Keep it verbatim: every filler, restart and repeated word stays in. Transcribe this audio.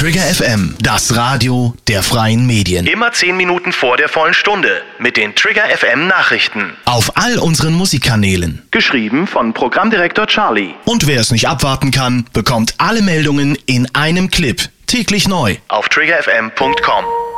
Trigger F M, das Radio der freien Medien. Immer zehn Minuten vor der vollen Stunde mit den Trigger F M Nachrichten. Auf all unseren Musikkanälen. Geschrieben von Programmdirektor Charlie. Und wer es nicht abwarten kann, bekommt alle Meldungen in einem Clip. Täglich neu. Auf trigger f m punkt com.